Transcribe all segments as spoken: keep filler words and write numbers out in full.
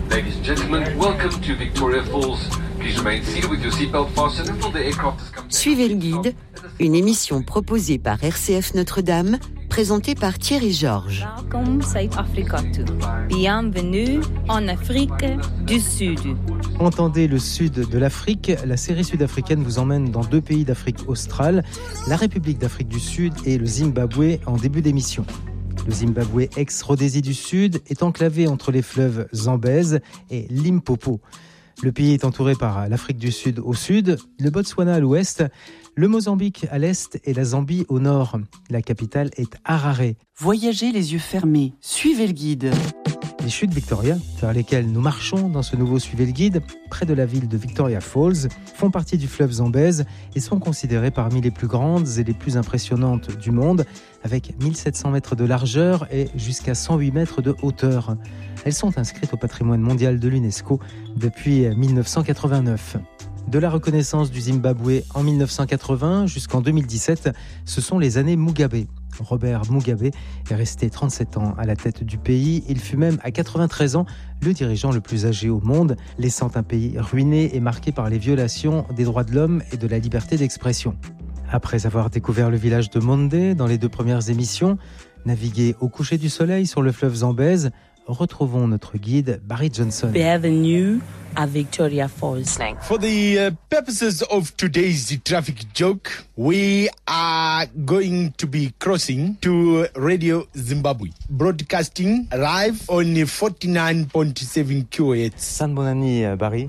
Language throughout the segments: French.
Ladies and gentlemen, welcome to Victoria Falls. Please remain seated with your seatbelt fastened until the aircraft has come down. Suivez le guide, une émission proposée par R C F Notre-Dame, présentée par Thierry Georges. Welcome South Africa too. Bienvenue en Afrique du Sud. Entendez le sud de l'Afrique. La série sud-africaine vous emmène dans deux pays d'Afrique australe, la République d'Afrique du Sud et le Zimbabwe en début d'émission. Le Zimbabwe, ex-Rhodésie du Sud, est enclavé entre les fleuves Zambèze et Limpopo. Le pays est entouré par l'Afrique du Sud au sud, le Botswana à l'ouest, le Mozambique à l'est et la Zambie au nord. La capitale est Harare. Voyagez les yeux fermés, suivez le guide. Les chutes Victoria, vers lesquelles nous marchons dans ce nouveau Suivez le guide, près de la ville de Victoria Falls, font partie du fleuve Zambèze et sont considérées parmi les plus grandes et les plus impressionnantes du monde, avec mille sept cents mètres de largeur et jusqu'à cent huit mètres de hauteur. Elles sont inscrites au patrimoine mondial de l'UNESCO depuis dix-neuf cent quatre-vingt-neuf. De la reconnaissance du Zimbabwe en dix-neuf cent quatre-vingts jusqu'en deux mille dix-sept, ce sont les années Mugabe. Robert Mugabe est resté trente-sept ans à la tête du pays. Il fut même à quatre-vingt-treize ans le dirigeant le plus âgé au monde, laissant un pays ruiné et marqué par les violations des droits de l'homme et de la liberté d'expression. Après avoir découvert le village de Monde dans les deux premières émissions, navigué au coucher du soleil sur le fleuve Zambèze, retrouvons notre guide Barry Johnson. Bienvenue à Victoria Falls. For the uh, purposes of today's traffic joke, we are going to be crossing to Radio Zimbabwe, broadcasting live on forty-nine point seven kilohertz. San Bonani, Barry.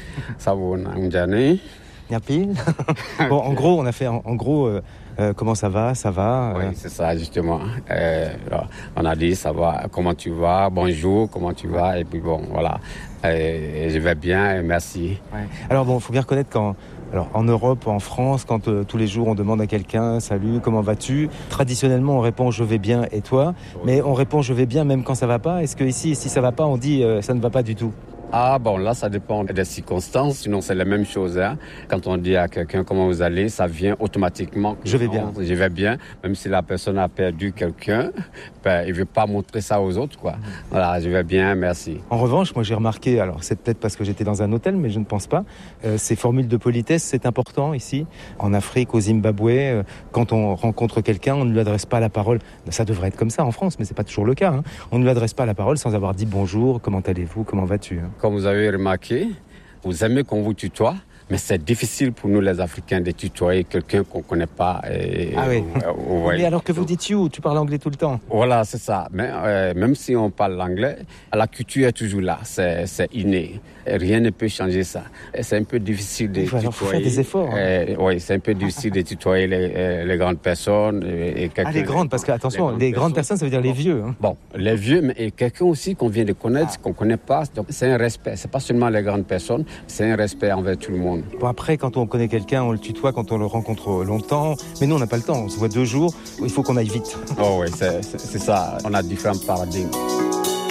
Sabonani. Yapi. Bon, en gros, on a fait en, en gros. Euh, Euh, comment ça va, ça va Oui, c'est ça, justement. Euh, on a dit, ça va, comment tu vas, bonjour, comment tu vas, et puis bon, voilà. Euh, je vais bien, merci. Ouais. Alors bon, il faut bien reconnaître qu'en alors, en Europe, en France, quand euh, tous les jours on demande à quelqu'un « Salut, comment vas-tu ?» Traditionnellement, on répond « Je vais bien, et toi ?» Oui. Mais on répond « Je vais bien » même quand ça va pas. Est-ce que ici, si ça va pas, on dit euh, « Ça ne va pas du tout ?» Ah bon, là, ça dépend des circonstances. Sinon, c'est la même chose. Hein. Quand on dit à quelqu'un comment vous allez, ça vient automatiquement. Je vais bien. Je vais bien. Même si la personne a perdu quelqu'un, ben, il ne veut pas montrer ça aux autres, quoi. Voilà, je vais bien, merci. En revanche, moi, j'ai remarqué, alors c'est peut-être parce que j'étais dans un hôtel, mais je ne pense pas, euh, ces formules de politesse, c'est important ici. En Afrique, au Zimbabwe, euh, quand on rencontre quelqu'un, on ne lui adresse pas la parole. Ça devrait être comme ça en France, mais c'est pas toujours le cas. Hein. On ne lui adresse pas la parole sans avoir dit bonjour, comment allez-vous, comment vas-tu hein. Comme vous avez remarqué, vous aimez qu'on vous tutoie, mais c'est difficile pour nous les Africains de tutoyer quelqu'un qu'on ne connaît pas. Et, ah oui. Euh, ouais. Mais alors que vous dites you, tu parles anglais tout le temps. Voilà, c'est ça. Mais euh, même si on parle l'anglais, la culture est toujours là, c'est, c'est inné. Rien ne peut changer ça. Et c'est un peu difficile de tutoyer. Il faut faire des efforts. Hein. Euh, oui, c'est un peu difficile de tutoyer les, les grandes personnes. Et, et ah, les grandes, parce que attention, les grandes, les grandes personnes, ça veut dire les vieux. Hein. Bon, les vieux, mais et quelqu'un aussi qu'on vient de connaître, ah. qu'on ne connaît pas. Donc, c'est un respect. C'est pas seulement les grandes personnes, c'est un respect envers tout le monde. Bon, après, quand on connaît quelqu'un, on le tutoie quand on le rencontre longtemps. Mais nous, on n'a pas le temps. On se voit deux jours. Il faut qu'on aille vite. Oh oui, c'est, c'est, c'est ça. On a différents paradigmes.